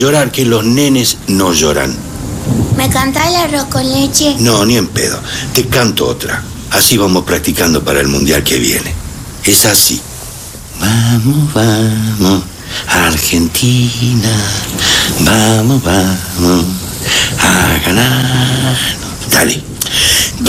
Llorar, que los nenes no lloran. ¿Me cantás el arroz con leche? No, ni en pedo. Te canto otra. Así vamos practicando para el mundial que viene. Es así. Vamos, vamos, Argentina. Vamos, vamos a ganar.